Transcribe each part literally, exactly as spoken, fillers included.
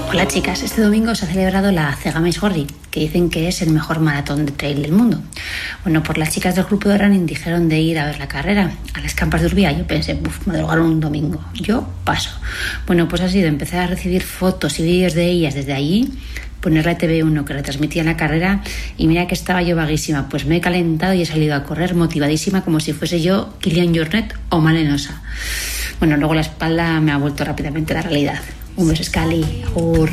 Hola chicas, este domingo se ha celebrado la Cegameis-Gorri, que dicen que es el mejor maratón de trail del mundo. Bueno, pues las chicas del grupo de running dijeron de ir a ver la carrera a las Campas de Urbía. Yo pensé, uff, me drogaron un domingo, yo paso. Bueno, pues ha sido empezar a recibir fotos y vídeos de ellas desde allí, poner la T V uno que retransmitía la carrera y mira que estaba yo vaguísima, pues me he calentado y he salido a correr motivadísima como si fuese yo Kilian Jornet o Malenosa. Bueno, luego la espalda me ha vuelto rápidamente a la realidad. Un beso, Scali. Agur.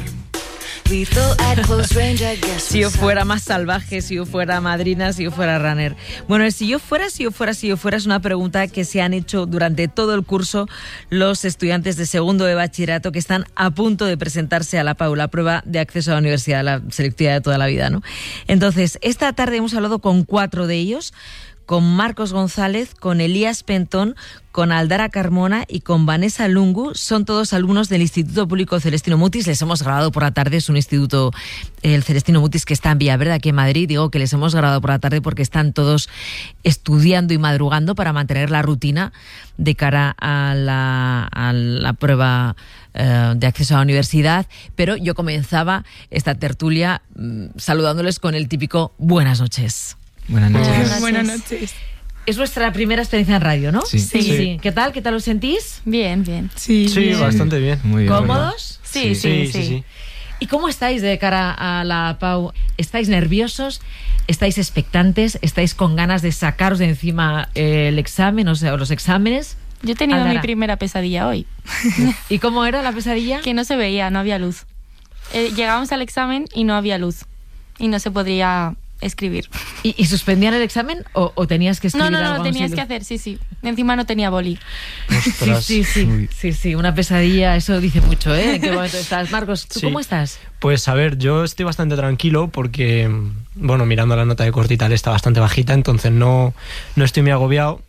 Si yo fuera más salvaje, si yo fuera madrina, si yo fuera runner. Bueno, si yo fuera, si yo fuera, si yo fuera es una pregunta que se han hecho durante todo el curso los estudiantes de segundo de bachillerato que están a punto de presentarse a la P A U, la prueba de acceso a la universidad, la selectiva de toda la vida, ¿no? Entonces, esta tarde hemos hablado con cuatro de ellos, con Marcos González, con Elías Pentón, con Aldara Carmona y con Vanessa Lungu. Son todos alumnos del Instituto Público Celestino Mutis. Les hemos grabado por la tarde, es un instituto, el Celestino Mutis, que está en Villaverde, aquí en Madrid. Digo que les hemos grabado por la tarde porque están todos estudiando y madrugando para mantener la rutina de cara a la, a la prueba eh, de acceso a la universidad. Pero yo comenzaba esta tertulia mmm, saludándoles con el típico buenas noches. Buenas noches. Buenas, Buenas noches. Es vuestra primera experiencia en radio, ¿no? Sí. Sí. sí. ¿Qué tal? ¿Qué tal os sentís? Bien, bien. Sí, sí bien. Bastante bien. Muy bien. ¿Cómodos? Sí, sí, sí, sí, sí. ¿Y cómo estáis de cara a la P A U? ¿Estáis nerviosos? ¿Estáis expectantes? ¿Estáis con ganas de sacaros de encima el examen, o sea, los exámenes? Yo he tenido Aldara. mi primera pesadilla hoy. ¿Y cómo era la pesadilla? Que no se veía, no había luz. Eh, llegábamos al examen y no había luz. Y no se podría escribir. ¿Y, y suspendían el examen o, o tenías que escribir No, no, no, algo? tenías que hacer, sí, sí. Encima no tenía boli. Sí, sí, sí, sí, sí, una pesadilla, eso dice mucho, ¿eh? ¿En qué momento estás? Marcos, ¿tú sí. cómo estás? Pues a ver, yo estoy bastante tranquilo porque, bueno, mirando la nota de corte y tal está bastante bajita, entonces no, no estoy muy agobiado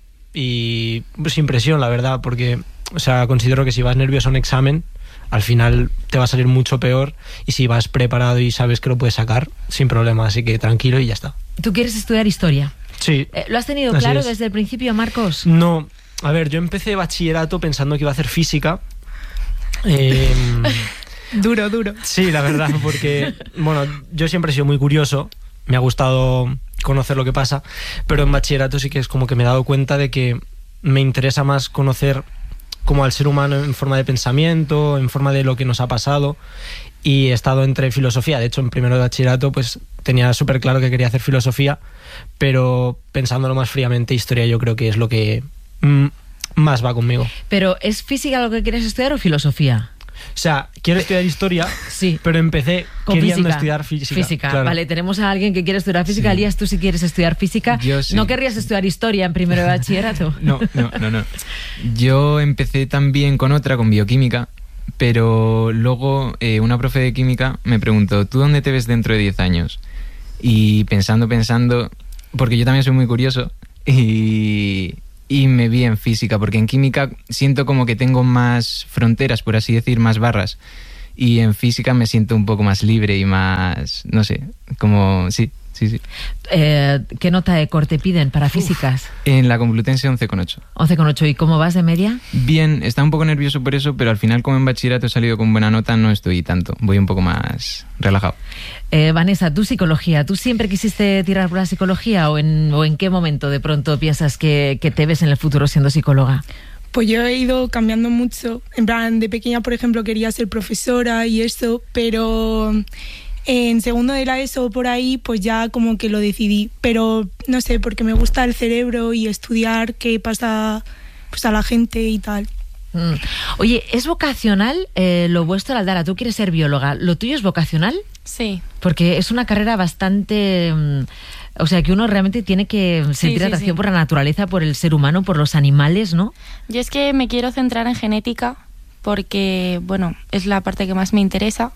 y pues, sin presión, la verdad, porque, o sea, considero que si vas nervioso a un examen, al final te va a salir mucho peor, y si vas preparado y sabes que lo puedes sacar, sin problema, así que tranquilo y ya está. ¿Tú quieres estudiar historia? Sí. Eh, ¿Lo has tenido Así claro es. desde el principio, Marcos? No, a ver, yo empecé bachillerato pensando que iba a hacer física. Eh, duro, duro. Sí, la verdad, porque, bueno, yo siempre he sido muy curioso, me ha gustado conocer lo que pasa, pero en bachillerato sí que es como que me he dado cuenta de que me interesa más conocer como al ser humano en forma de pensamiento, en forma de lo que nos ha pasado, y he estado entre filosofía. De hecho, en primero de bachillerato pues tenía súper claro que quería hacer filosofía, pero pensándolo más fríamente, historia yo creo que es lo que mm, más va conmigo. ¿Pero es física lo que quieres estudiar o filosofía? O sea, quiero estudiar historia, sí, pero empecé con queriendo física. estudiar física. Física, claro. Vale, tenemos a alguien que quiere estudiar física. Sí. Elías, tú si quieres estudiar física. Yo sí. ¿No querrías estudiar historia en primero de bachillerato? No, no, no, no. Yo empecé también con otra, con bioquímica, pero luego eh, una profe de química me preguntó, ¿tú dónde te ves dentro de diez años? Y pensando, pensando, porque yo también soy muy curioso, y... Y me vi en física, porque en química siento como que tengo más fronteras, por así decir, más barras. Y en física me siento un poco más libre y más, no sé, como, sí, sí, sí. Eh, ¿Qué nota de corte piden para físicas? Uf, en la Complutense once coma ocho. once coma ocho. ¿Y cómo vas de media? Bien, está un poco nervioso por eso, pero al final como en bachillerato he salido con buena nota, no estoy tanto. Voy un poco más relajado. Eh, Vanessa, ¿tú psicología? ¿Tú siempre quisiste tirar por la psicología o en, o en qué momento de pronto piensas que, que te ves en el futuro siendo psicóloga? Pues yo he ido cambiando mucho. En plan, de pequeña, por ejemplo, quería ser profesora y eso, pero en segundo de la ESO por ahí, pues ya como que lo decidí. Pero no sé, porque me gusta el cerebro y estudiar qué pasa pues, a la gente y tal. Mm. Oye, ¿es vocacional eh, lo vuestro, Aldara? Tú quieres ser bióloga. ¿Lo tuyo es vocacional? Sí. Porque es una carrera bastante... Mm, o sea, que uno realmente tiene que sentir sí, sí, atracción sí. por la naturaleza, por el ser humano, por los animales, ¿no? Yo es que me quiero centrar en genética porque, bueno, es la parte que más me interesa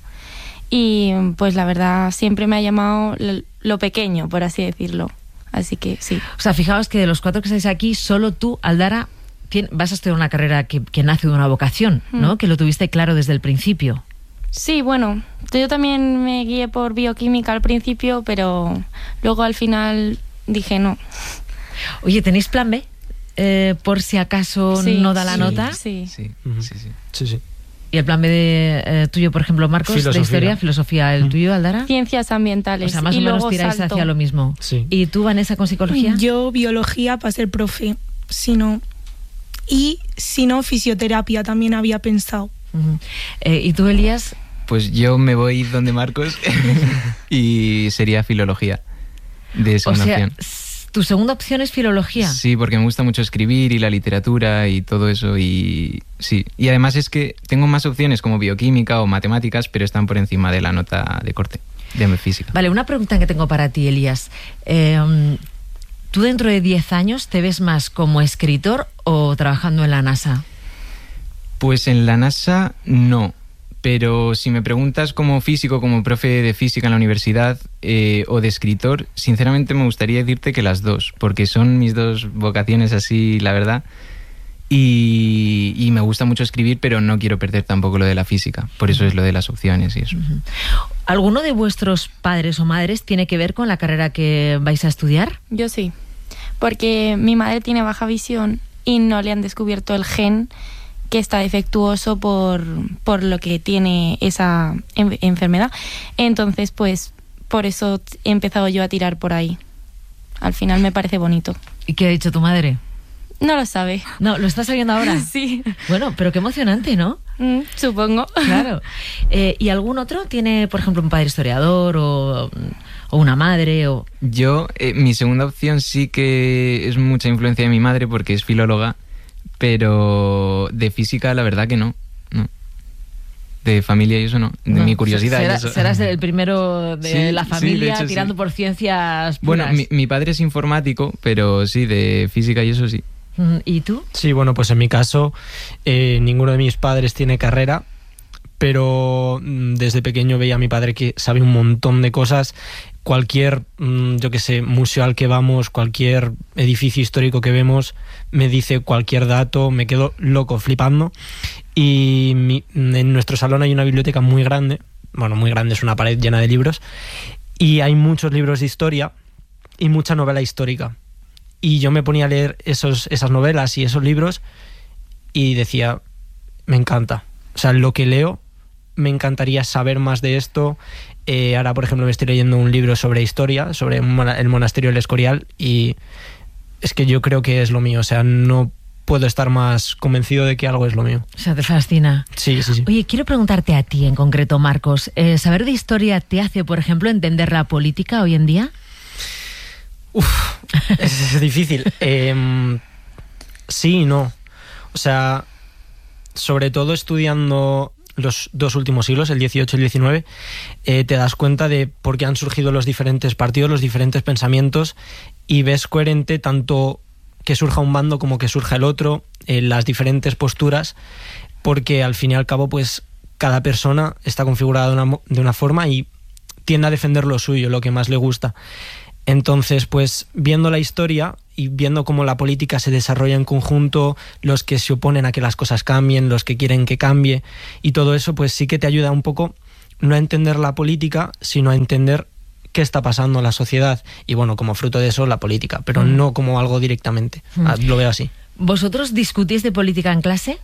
y pues la verdad siempre me ha llamado lo pequeño, por así decirlo. Así que sí. O sea, fijaos que de los cuatro que estáis aquí, solo tú, Aldara, vas a estudiar una carrera que, que nace de una vocación, ¿no? Mm. Que lo tuviste claro desde el principio. Sí, bueno, yo también me guié por bioquímica al principio, pero luego al final dije no. Oye, ¿tenéis plan B? Eh, por si acaso sí, no da la sí, nota. Sí, sí, uh-huh. sí, sí. sí, sí. ¿Y el plan B de, eh, tuyo, por ejemplo, Marcos, Filosofía. de historia, filosofía, el Mm. tuyo, Aldara? Ciencias ambientales. O sea, más y o menos luego tiráis salto. hacia lo mismo. Sí. ¿Y tú, Vanessa, con psicología? Yo biología para ser profe, si no. Y si no, fisioterapia también había pensado. Uh-huh. Eh, ¿Y tú, Elías? Pues yo me voy donde Marcos y sería filología de O segunda sea, opción. s- tu segunda opción es filología. Sí, porque me gusta mucho escribir y la literatura y todo eso y sí. Y además es que tengo más opciones como bioquímica o matemáticas, pero están por encima de la nota de corte de física. Vale, una pregunta que tengo para ti, Elías. Eh, ¿Tú dentro de diez años te ves más como escritor o trabajando en la NASA? Pues en la NASA no, pero si me preguntas como físico, como profe de física en la universidad eh, o de escritor, sinceramente me gustaría decirte que las dos, porque son mis dos vocaciones así, la verdad. Y, y me gusta mucho escribir, pero no quiero perder tampoco lo de la física, por eso es lo de las opciones y eso. ¿Alguno de vuestros padres o madres tiene que ver con la carrera que vais a estudiar? Yo sí, porque mi madre tiene baja visión y no le han descubierto el gen que está defectuoso por, por lo que tiene esa en- enfermedad. Entonces, pues, por eso he empezado yo a tirar por ahí. Al final me parece bonito. ¿Y qué ha dicho tu madre? No lo sabe. No, ¿lo estás sabiendo ahora? Sí, Bueno, pero qué emocionante, ¿no? Mm, supongo. Claro. Eh, ¿Y algún otro tiene, por ejemplo, un padre historiador o, o una madre? O... Yo, eh, mi segunda opción sí que es mucha influencia de mi madre porque es filóloga, pero de física la verdad que no, no. De familia y eso no, de No, mi curiosidad y será- eso. Serás el primero de Sí, la sí, de familia hecho, sí. tirando por ciencias Bueno, puras. mi, mi padre es informático, pero sí, de física y eso sí. Mm, ¿Y tú? Sí, bueno, pues en mi caso, eh, ninguno de mis padres tiene carrera, pero mm, desde pequeño veía a mi padre que sabe un montón de cosas. Cualquier, mm, yo qué sé, museo al que vamos, cualquier edificio histórico que vemos, me dice cualquier dato, me quedo loco, flipando. Y mi- en nuestro salón hay una biblioteca muy grande, bueno, muy grande, es una pared llena de libros, y hay muchos libros de historia y mucha novela histórica. Y yo me ponía a leer esos, esas novelas y esos libros y decía, me encanta. O sea, lo que leo, me encantaría saber más de esto. Eh, ahora, por ejemplo, me estoy leyendo un libro sobre historia, sobre un mona- el monasterio del Escorial, y es que yo creo que es lo mío. O sea, no puedo estar más convencido de que algo es lo mío. O sea, te fascina. Sí, sí, sí. Oye, quiero preguntarte a ti en concreto, Marcos. Eh, ¿Saber de historia te hace, por ejemplo, entender la política hoy en día? Uf, es, es difícil. Eh, sí y no. O sea, sobre todo estudiando los dos últimos siglos, el dieciocho y el diecinueve, eh, te das cuenta de por qué han surgido los diferentes partidos, los diferentes pensamientos, y ves coherente tanto que surja un bando como que surja el otro, eh, las diferentes posturas, porque al fin y al cabo, pues cada persona está configurada de una, mo- de una forma y tiende a defender lo suyo, lo que más le gusta. Entonces, pues viendo la historia y viendo cómo la política se desarrolla en conjunto, los que se oponen a que las cosas cambien, los que quieren que cambie, y todo eso, pues sí que te ayuda un poco no a entender la política, sino a entender qué está pasando en la sociedad. Y bueno, como fruto de eso, la política, pero Mm. no como algo directamente. Mm. Ah, lo veo así. ¿Vosotros discutís de política en clase?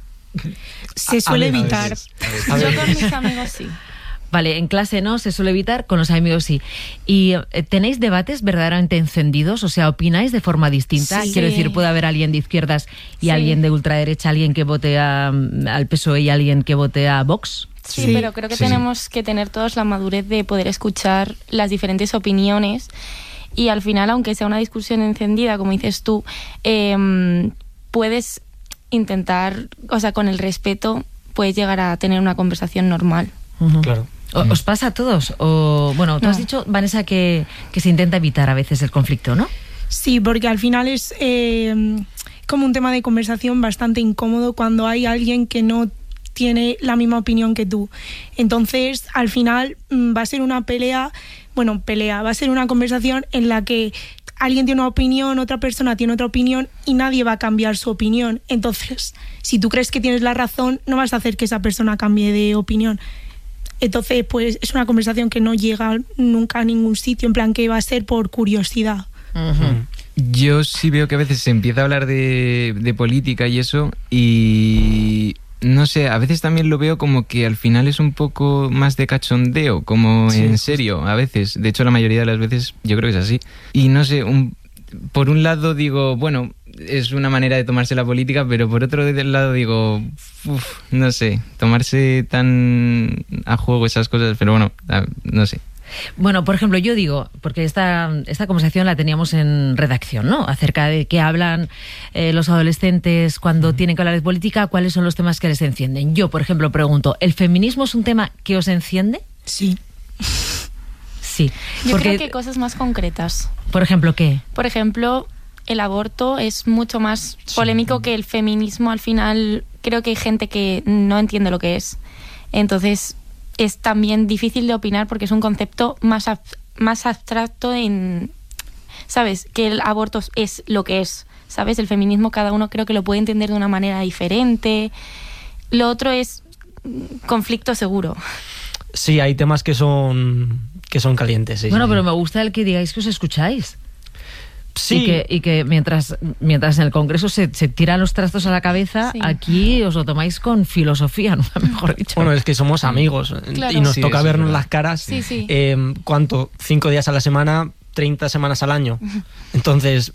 Se A- suele a veces, evitar. a veces. Yo A con veces. mis amigos sí. Vale, en clase no, se suele evitar, con los amigos sí. ¿Y eh, tenéis debates verdaderamente encendidos? O sea, ¿opináis de forma distinta? Sí. Quiero decir, puede haber alguien de izquierdas y Sí. alguien de ultraderecha, alguien que vote a, al P S O E y alguien que vote a Vox. Sí, Sí. pero creo que Sí, sí. tenemos que tener todos la madurez de poder escuchar las diferentes opiniones y al final, aunque sea una discusión encendida, como dices tú, eh, puedes intentar, o sea, con el respeto, puedes llegar a tener una conversación normal. Ujú. Claro. O- ¿Os pasa a todos? O, bueno, tú No. has dicho, Vanessa, que, que se intenta evitar a veces el conflicto, ¿no? Sí, porque al final es eh, como un tema de conversación bastante incómodo cuando hay alguien que no tiene la misma opinión que tú. Entonces, al final mm, va a ser una pelea, bueno, pelea, va a ser una conversación en la que alguien tiene una opinión, otra persona tiene otra opinión y nadie va a cambiar su opinión. Entonces, si tú crees que tienes la razón, no vas a hacer que esa persona cambie de opinión. Entonces, pues es una conversación que no llega nunca a ningún sitio, en plan que va a ser por curiosidad. Yo sí veo que a veces se empieza a hablar de, de política y eso, y no sé, a veces también lo veo como que al final es un poco más de cachondeo, como Sí. en serio, a veces. De hecho, la mayoría de las veces yo creo que es así. Y no sé, un, por un lado digo, bueno, es una manera de tomarse la política, pero por otro lado digo, uf, no sé, tomarse tan a juego esas cosas, pero bueno, no sé. Bueno, por ejemplo, yo digo, porque esta, esta conversación la teníamos en redacción, ¿no? Acerca de qué hablan eh, los adolescentes cuando tienen que hablar de política, cuáles son los temas que les encienden. Yo, por ejemplo, pregunto, ¿el feminismo es un tema que os enciende? Sí. Sí. Yo Porque, creo que cosas más concretas. por ejemplo, ¿qué? Por ejemplo, el aborto es mucho más polémico que el feminismo. Al final, creo que hay gente que no entiende lo que es. Entonces, es también difícil de opinar porque es un concepto más, ab- más abstracto en... ¿Sabes? Que el aborto es lo que es. ¿Sabes? El feminismo cada uno creo que lo puede entender de una manera diferente. Lo otro es conflicto seguro. Sí, hay temas que son que son calientes. Sí, Bueno, sí. pero me gusta el que digáis que os escucháis. Sí. Y que, y que mientras, mientras en el Congreso se, se tiran los trastos a la cabeza, Sí. aquí os lo tomáis con filosofía, nunca mejor dicho. Bueno, es que somos amigos Claro. y nos Sí, toca eso es vernos verdad. las caras. Sí, sí. Eh, ¿Cuánto? ¿Cinco días a la semana? ¿Treinta semanas al año? Entonces,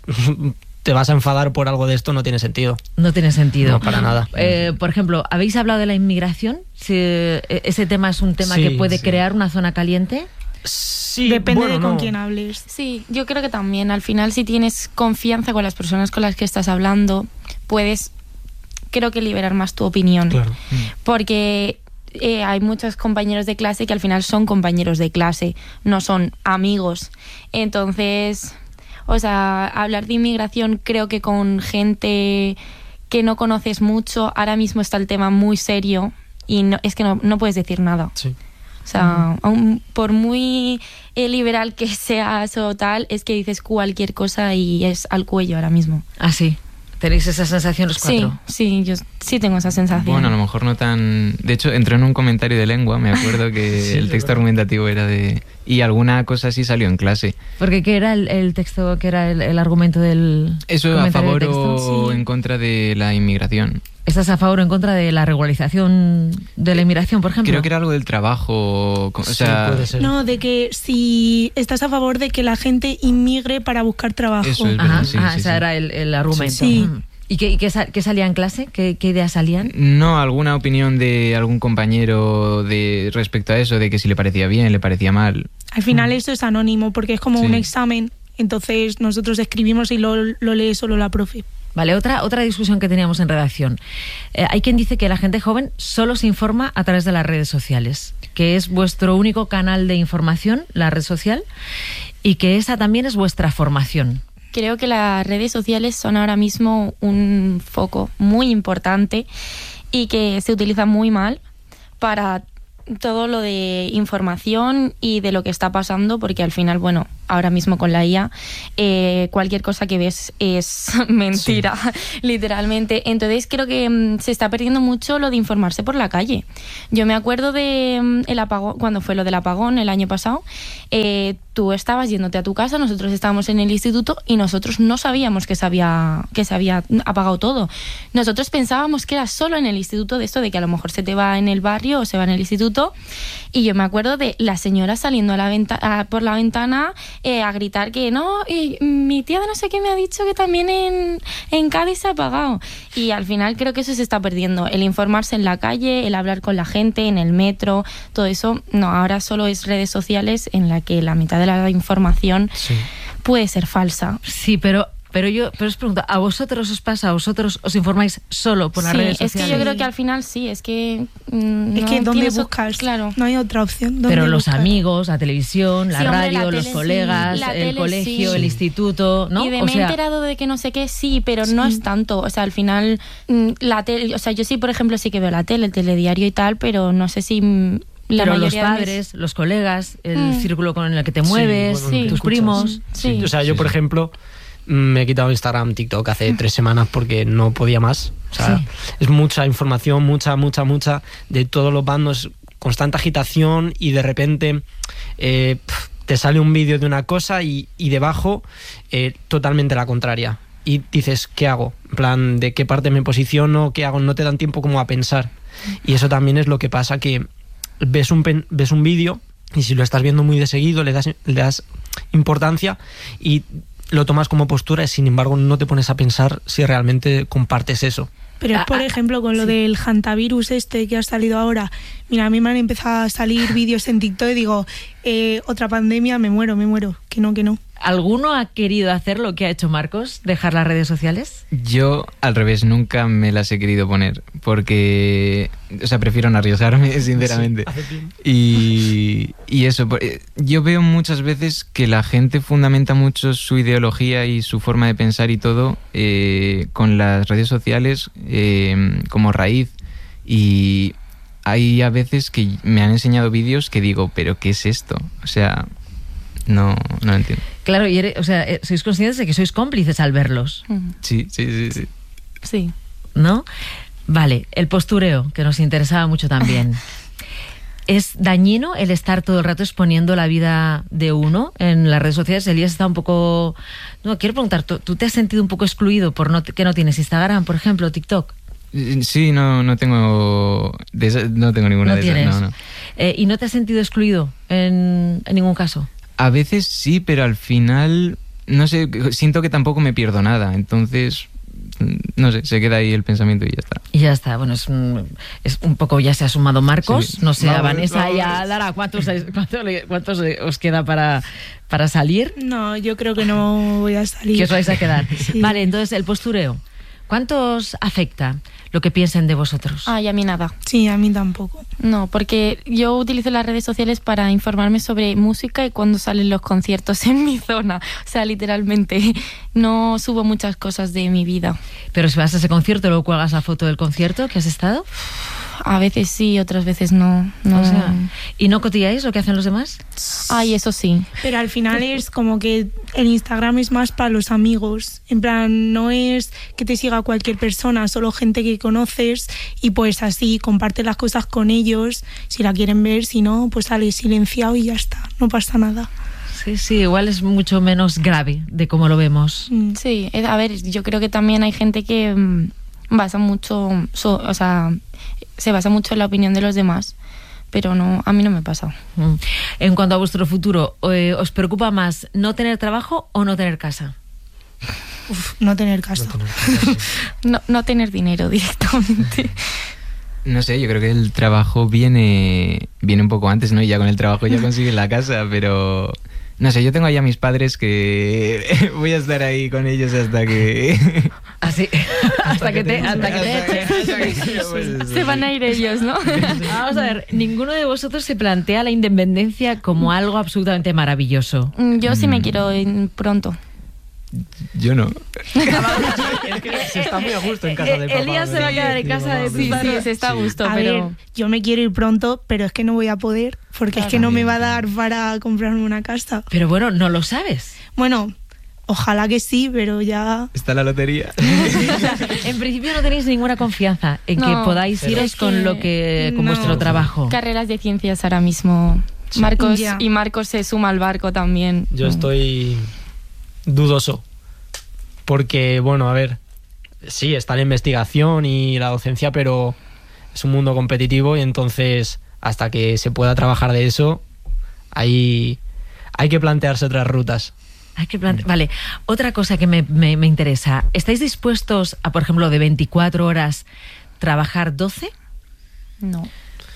te vas a enfadar por algo de esto, no tiene sentido. No tiene sentido. No, para nada. Eh, por ejemplo, ¿habéis hablado de la inmigración? Si, eh, ¿Ese tema es un tema Sí, que puede sí. crear una zona caliente? Sí, Depende bueno, de con no. quién hables. Sí, yo creo que también. Al final, si tienes confianza con las personas con las que estás hablando, puedes, creo que, liberar más tu opinión. Claro. Porque eh, hay muchos compañeros de clase que al final son compañeros de clase, no son amigos. Entonces, o sea, hablar de inmigración creo que con gente que no conoces mucho, ahora mismo está el tema muy serio y no, es que no, no puedes decir nada. Sí. O sea, aun por muy eh, liberal que seas o tal, es que dices cualquier cosa y es al cuello ahora mismo. Ah, sí. ¿Tenéis esa sensación los Sí, cuatro? sí, yo sí tengo esa sensación. Bueno, a lo mejor no tan... De hecho, entró en un comentario de lengua, me acuerdo que Sí, el es texto verdad. argumentativo era de... Y alguna cosa así salió en clase. Porque ¿qué era el, el texto, qué era el, el argumento del Eso a comentario favor de texto? o Sí. en contra de la inmigración. ¿Estás a favor o en contra de la regularización de la inmigración, por ejemplo? Creo que era algo del trabajo, o Sí, sea... puede ser. No, de que si estás a favor de que la gente inmigre para buscar trabajo. Eso es Ajá, verdad, sí, ajá, sí, ese sí. era el, el argumento. Sí. Ujú. ¿Y qué, y qué, sa- qué salía en clase? ¿Qué, qué ideas salían? No, alguna opinión de algún compañero de respecto a eso, de que si le parecía bien, le parecía mal. Al final eso es anónimo porque es como Sí. un examen. Entonces nosotros escribimos y lo, lo lee solo la profe. Vale, otra, otra discusión que teníamos en redacción. Eh, hay quien dice que la gente joven solo se informa a través de las redes sociales, que es vuestro único canal de información, la red social, y que esa también es vuestra formación. Creo que las redes sociales son ahora mismo un foco muy importante y que se utiliza muy mal para todo lo de información y de lo que está pasando, porque al final, bueno, ahora mismo con la I A, eh, cualquier cosa que ves es mentira, literalmente. Entonces creo que mm, se está perdiendo mucho lo de informarse por la calle. Yo me acuerdo de mm, el apagón, cuando fue lo del apagón el año pasado, eh, tú estabas yéndote a tu casa, nosotros estábamos en el instituto y nosotros no sabíamos que se había, que se había apagado todo. Nosotros pensábamos que era solo en el instituto, de esto de que a lo mejor se te va en el barrio o se va en el instituto, y yo me acuerdo de la señora saliendo a la venta- a, por la ventana eh, a gritar que no, y mi tía de no sé qué me ha dicho que también en, en Cádiz se ha apagado. Y al final creo que eso se está perdiendo, el informarse en la calle, el hablar con la gente, en el metro, todo eso. No, ahora solo es redes sociales en la que la mitad de la información Sí. puede ser falsa. Sí, pero, pero yo pero os pregunto, ¿a vosotros os pasa? ¿A vosotros os informáis solo por las Sí, redes es que sociales? yo creo que al final sí, es que... mm, Es no que ¿dónde tienes o- buscas? Claro. No hay otra opción. ¿Dónde Pero los buscar? amigos, la televisión, la Sí, hombre, radio, la los tele sí, colegas, la el tele colegio, sí. el instituto, ¿no? Y de O me he sea, enterado de que no sé qué, sí, pero no Sí. es tanto. O sea, al final, mm, la tele, o sea, yo sí, por ejemplo, sí que veo la tele, el telediario y tal, pero no sé si mm, la pero los mayoría de mis- padres, los colegas, el Mm. círculo con el que te Sí, mueves, bueno, Sí. tus escuchas. primos. Sí. O sea, yo, Sí, por sí. ejemplo, me he quitado Instagram, TikTok hace tres semanas porque no podía más. O sea, Sí. es mucha información, mucha, mucha, mucha, de todos los bandos, constante agitación y de repente eh, pf, te sale un vídeo de una cosa y, y debajo eh, totalmente la contraria. y dices, ¿qué hago? En plan, ¿de qué parte me posiciono? ¿Qué hago? No te dan tiempo como a pensar. Y eso también es lo que pasa, que ves un, pen- ves un vídeo y si lo estás viendo muy de seguido le das, le das importancia y lo tomas como postura y sin embargo no te pones a pensar si realmente compartes eso. Pero es, por ejemplo, con lo del hantavirus este que ha salido ahora. Mira, a mí me han empezado a salir vídeos en TikTok y digo, eh, otra pandemia, me muero, me muero. Que no, que no. ¿Alguno ha querido hacer lo que ha hecho Marcos? ¿Dejar las redes sociales? Yo, al revés, nunca me las he querido poner porque, o sea, prefiero no arriesgarme, sinceramente. Y, y eso, yo veo muchas veces que la gente fundamenta mucho su ideología y su forma de pensar y todo eh, con las redes sociales eh, como raíz. Y hay a veces que me han enseñado vídeos que digo, ¿pero qué es esto? O sea, no, no lo entiendo. Claro, y eres, o sea, sois conscientes de que sois cómplices al verlos. Sí, sí, sí, sí. Sí. ¿No? Vale, el postureo, que nos interesaba mucho también. ¿Es dañino el estar todo el rato exponiendo la vida de uno en las redes sociales? Elías está un poco... No, quiero preguntar, ¿tú, tú te has sentido un poco excluido por no, que no tienes Instagram, por ejemplo, TikTok? Sí, no, no tengo de esa, no tengo ninguna ¿No de tienes? esas. No, no. Eh, ¿Y no te has sentido excluido en, en ningún caso? A veces sí, pero al final, no sé, siento que tampoco me pierdo nada. Entonces, no sé, se queda ahí el pensamiento y ya está. Y ya está, bueno, es un, es un poco, ya se ha sumado Marcos, Sí. no sé, Vamos, a Vanessa vamos. y a Lara, ¿cuántos, cuántos, cuántos os queda para, para salir? No, yo creo que no voy a salir. ¿Qué os vais a quedar? Sí. Vale, entonces el postureo, ¿cuántos afecta lo que piensen de vosotros? Ay, a mí nada. Sí, a mí tampoco. No, porque yo utilizo las redes sociales para informarme sobre música y cuando salen los conciertos en mi zona. O sea, literalmente, no subo muchas cosas de mi vida. Pero si vas a ese concierto, luego cuelgas la foto del concierto que has estado. A veces sí, otras veces no. no. O sea, ¿y no cotilláis lo que hacen los demás? Ay, eso sí. Pero al final es como que el Instagram es más para los amigos. En plan, no es que te siga cualquier persona, solo gente que conoces y pues así comparte las cosas con ellos. Si la quieren ver, si no, pues sale silenciado y ya está, no pasa nada. Sí, sí, igual es mucho menos grave de cómo lo vemos. Mm. Sí, eh, a ver, yo creo que también hay gente que mm, basa mucho, so- o sea, se basa mucho en la opinión de los demás, pero no, a mí no me pasa. Mm. En cuanto a vuestro futuro, eh, ¿os preocupa más no tener trabajo o no tener casa? Uf, no tener caso. No, no tener dinero directamente. No sé, yo creo que el trabajo viene viene un poco antes, ¿no? Y ya con el trabajo ya consigues la casa, pero... No sé, yo tengo ahí a mis padres que voy a estar ahí con ellos hasta que... Así, hasta que te, hasta que te echen. Se van a ir ellos, ¿no? Vamos a ver, ninguno de vosotros se plantea la independencia como algo absolutamente maravilloso. Mm, Yo sí me quiero ir pronto. Yo no. Se está muy a gusto en casa de papá. Elías se va a quedar en casa de Sí, tus sí, padres. se está a gusto, A pero... ver, yo me quiero ir pronto, pero es que no voy a poder, porque es que no me va a dar para comprarme una casa. Pero bueno, no lo sabes. Bueno, ojalá que sí, pero ya... Está la lotería. O sea, en principio no tenéis ninguna confianza en que No, podáis pero iros es con que lo que con no. vuestro trabajo. Carreras de ciencias ahora mismo. Marcos Ya. y Marcos se suma al barco también. Yo estoy dudoso. Porque, bueno, a ver, sí, está la investigación y la docencia, pero es un mundo competitivo y entonces hasta que se pueda trabajar de eso, hay, hay que plantearse otras rutas. Hay que plante- Vale, otra cosa que me, me, me interesa. ¿Estáis dispuestos a, por ejemplo, de veinticuatro horas trabajar doce? No.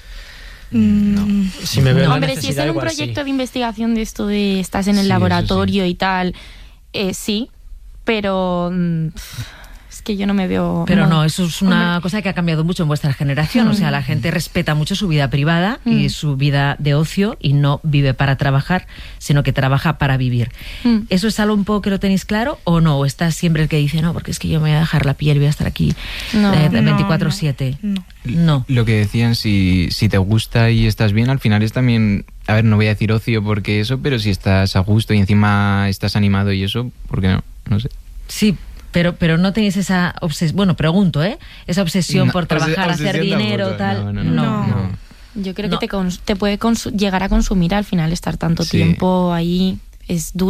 Mm, Si me veo la Hombre, si es necesidad, en un igual sí. proyecto de investigación de esto de estás en el Sí, eso laboratorio y tal, eh, sí, pero mm, es que yo no me veo... Pero no, eso es una cosa que ha cambiado mucho en vuestra generación. O sea, la gente respeta mucho su vida privada y Mm. su vida de ocio y no vive para trabajar, sino que trabaja para vivir. Mm. ¿Eso es algo un poco que lo tenéis claro o no? ¿O estás siempre el que dice, no, porque es que yo me voy a dejar la piel y voy a estar aquí No. eh, No, veinticuatro siete? no. No. Lo que decían, si, si te gusta y estás bien, al final es también... A ver, no voy a decir ocio porque eso, pero si estás a gusto y encima estás animado y eso, ¿por qué no? No sé. Sí, pero, pero no tenéis esa obsesión, bueno, pregunto, ¿eh? Esa obsesión No, por obse- trabajar, hacer obsesión dinero, tampoco, tal. no, no, no, no. Yo creo No. que te, cons- te puede consu- llegar a consumir al final estar tanto Sí. tiempo ahí, es duro.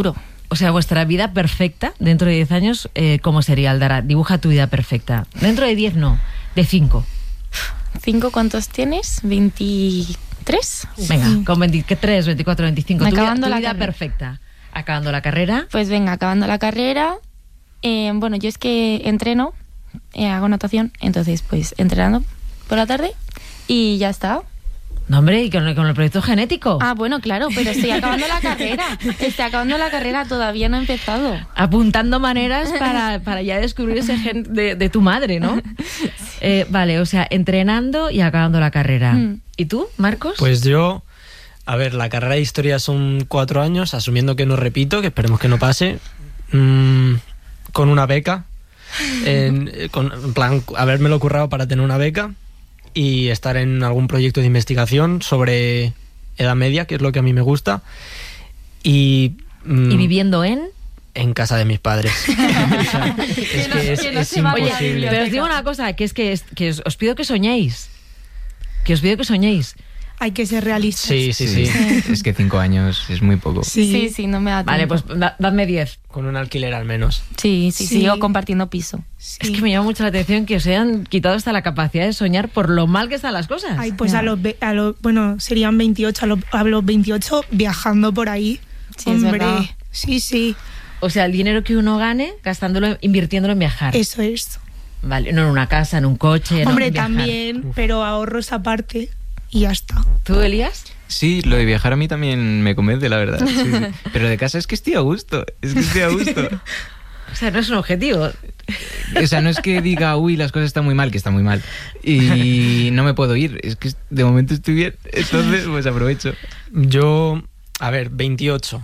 O sea, vuestra vida perfecta, dentro de diez años, eh, ¿cómo sería, Aldara? Dibuja tu vida perfecta. Dentro de diez no, de cinco. ¿Cinco cuántos tienes? ¿veintitrés? Venga, sí. Con veintitrés, veinticuatro, veinticinco. Tu Acabando vida, tu la vida carrera. perfecta. Acabando la carrera. Pues venga, acabando la carrera. Eh, bueno, yo es que entreno, eh, hago natación, entonces pues entrenando por la tarde y ya está. No, hombre, ¿y con el, con el proyecto genético? Ah, bueno, claro, pero estoy acabando la carrera. Estoy acabando la carrera, todavía no he empezado. Apuntando maneras para, para ya descubrir ese gen de, de tu madre, ¿no? Sí. Eh, vale, o sea, entrenando y acabando la carrera. Mm. ¿Y tú, Marcos? Pues yo, a ver, la carrera de historia son cuatro años, asumiendo que no repito, que esperemos que no pase, mmm, con una beca, en, con, en plan, habérmelo currado para tener una beca y estar en algún proyecto de investigación sobre Edad Media, que es lo que a mí me gusta. Y, mm, ¿Y viviendo en? En casa de mis padres. O sea, es que, que es, que no es imposible. Pero os digo una cosa, que es que, es, que os, os pido que soñéis. Que os pido que soñéis. Hay que ser realistas. Sí, sí, sí. sí. Es que cinco años es muy poco. Sí, sí, sí, no me da tiempo. Vale, pues da, dadme diez. Con un alquiler al menos. Sí, sí, sí, sigo compartiendo piso. Sí. Es que me llama mucho la atención que os hayan quitado hasta la capacidad de soñar por lo mal que están las cosas. Ay, pues a los, a los, bueno, serían veintiocho, a los, a los veintiocho viajando por ahí. Sí, Hombre, es verdad. Sí, sí. O sea, el dinero que uno gane, gastándolo, invirtiéndolo en viajar. Eso es. Vale, no en una casa, en un coche. Hombre, no, también, Uf. pero ahorros aparte y ya está. ¿Tú, Elías? Sí, lo de viajar a mí también me convence, la verdad. Sí, sí. Pero de casa es que estoy a gusto. Es que estoy a gusto. O sea, no es un objetivo. O sea, no es que diga, uy, las cosas están muy mal, que están muy mal. Y no me puedo ir. Es que de momento estoy bien. Entonces, pues aprovecho. Yo, a ver, veintiocho.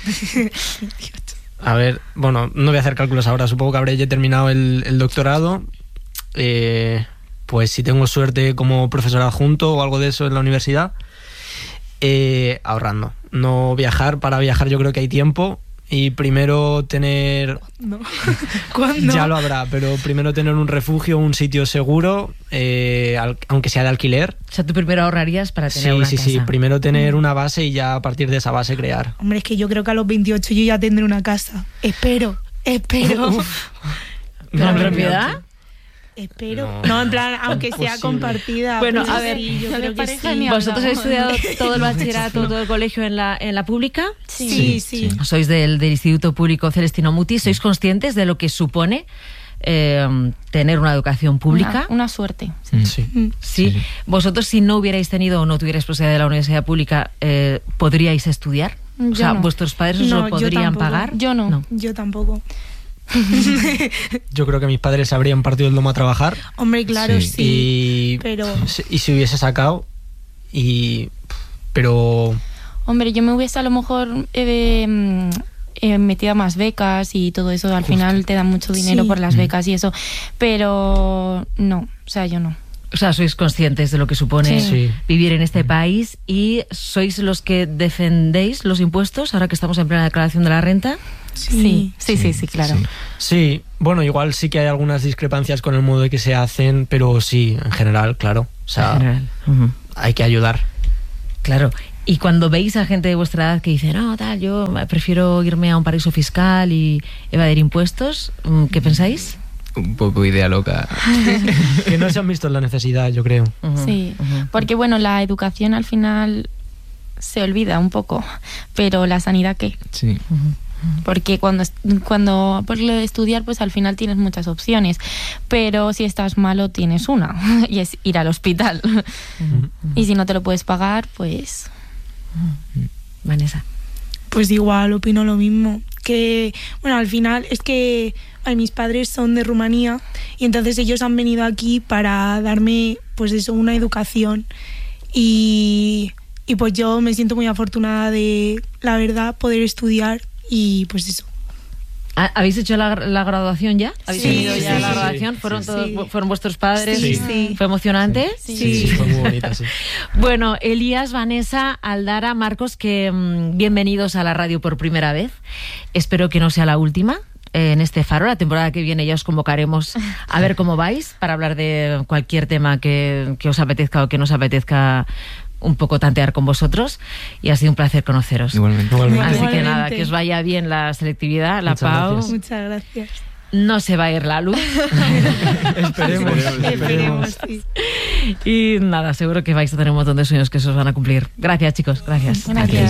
A ver, bueno, no voy a hacer cálculos ahora. Supongo que habré ya terminado el, el doctorado. Eh, pues si tengo suerte como profesor adjunto o algo de eso en la universidad. Eh, ahorrando. No viajar. Para viajar yo creo que hay tiempo. Y primero tener... No. ¿Cuándo? Ya lo habrá, pero primero tener un refugio, un sitio seguro, eh, al, aunque sea de alquiler. O sea, tú primero ahorrarías para tener sí, una sí, casa. Sí, sí. Primero tener una base y ya a partir de esa base crear. Hombre, es que yo creo que a los veintiocho yo ya tendré una casa. Espero, espero. Uf. ¿Pero en propiedad? Espero. No, no, en plan, aunque sea posible. Compartida. Bueno, pues a ver, sí, yo creo que sí. ¿Vosotros habéis estudiado todo el bachillerato, todo el colegio en la, en la pública? Sí, sí. sí. sí. Sois del, del Instituto Público Celestino Mutis. ¿Sois conscientes de lo que supone eh, tener una educación pública? Una, una suerte. Sí. Sí. Sí. sí. ¿Vosotros, si no hubierais tenido o no tuvierais posibilidad de la universidad pública, eh, podríais estudiar? Yo o sea, no. ¿vuestros padres os no, lo podrían yo pagar? Yo no. no. Yo tampoco. Yo creo que mis padres habrían partido el lomo a trabajar. Hombre, claro, sí. sí y, pero... y si hubiese sacado. Y. Pero. Hombre, yo me hubiese a lo mejor eh, eh, metido a más becas y todo eso. Al Justo. final te dan mucho dinero Sí. por las becas y eso. Pero no, o sea, yo no. O sea, sois conscientes de lo que supone Sí. vivir en este país y sois los que defendéis los impuestos ahora que estamos en plena declaración de la renta. Sí, sí, sí, sí, sí, claro. Sí. Sí, bueno, igual sí que hay algunas discrepancias con el modo de que se hacen, pero sí, en general, claro. O sea, En general. Uh-huh. hay que ayudar. Claro. Y cuando veis a gente de vuestra edad que dice, no, tal, yo prefiero irme a un paraíso fiscal y evadir impuestos, ¿qué pensáis? Un poco idea loca. Que no se han visto en la necesidad, yo creo. Uh-huh. Sí, Uh-huh. porque bueno, la educación al final se olvida un poco, pero la sanidad, ¿qué? Sí. Uh-huh. Porque cuando, cuando por lo de estudiar, pues al final tienes muchas opciones, pero si estás malo tienes una, y es ir al hospital. Uh-huh. Y si no te lo puedes pagar, pues... Uh-huh. Vanessa. Pues igual, opino lo mismo. Que, bueno, al final es que ay, mis padres son de Rumanía y entonces ellos han venido aquí para darme, pues eso, una educación. Y, y pues yo me siento muy afortunada de, la verdad, poder estudiar y pues eso. ¿Habéis hecho la, la graduación ya? ¿Habéis Sí, tenido ya sí, la sí, graduación? sí, ¿Fueron, sí. todos, ¿Fueron vuestros padres? Sí, sí. ¿Fue emocionante? Sí. Sí, sí, fue muy bonita, sí. Bueno, Elías, Vanessa, Aldara, Marcos, que mmm, bienvenidos a la radio por primera vez. Espero que no sea la última eh, en este faro. La temporada que viene ya os convocaremos a ver cómo vais para hablar de cualquier tema que, que os apetezca o que nos apetezca un poco tantear con vosotros y ha sido un placer conoceros. Igualmente. Igualmente. Así que Igualmente. nada, que os vaya bien la selectividad, la Muchas Pau. gracias. Muchas gracias. No se va a ir la luz. Esperemos, Esperemos, sí. Y nada, seguro que vais a tener un montón de sueños que se os van a cumplir. Gracias, chicos. Gracias. Gracias.